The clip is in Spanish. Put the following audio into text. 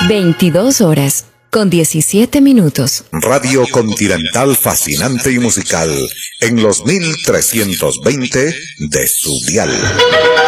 22 horas con 17 minutos. Radio Continental fascinante y musical en los 1320 de su dial.